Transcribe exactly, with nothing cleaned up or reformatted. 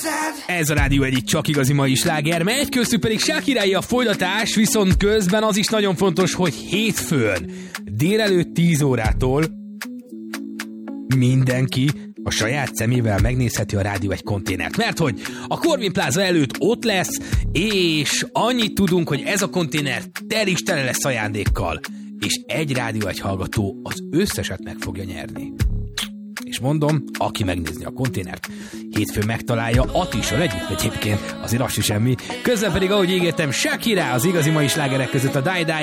Ez a Rádió egyik csak igazi mai sláger, megy köztük pedig Shakirái a folytatás, viszont közben az is nagyon fontos, hogy hétfőn délelőtt tíz órától mindenki a saját szemével megnézheti a Rádió egy konténert, mert hogy a Corvin Plaza előtt ott lesz, és annyit tudunk, hogy ez a konténer tel is tele lesz ajándékkal, és egy Rádió egy hallgató az összeset meg fogja nyerni. És mondom, aki megnézni a konténert, hétfőn megtalálja Attissal együtt egyébként, azért az is semmi. Közben pedig, ahogy ígértem, Shakira az igazi mai slágerek között a Die Die